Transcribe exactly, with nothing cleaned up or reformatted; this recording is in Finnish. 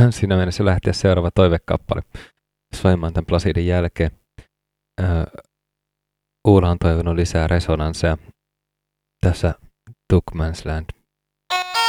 siinä mennessä lähteä seuraava toivekappale soimaan tämän Placidin jälkeen. Uula on toivonut lisää resonansseja tässä Took Man's Land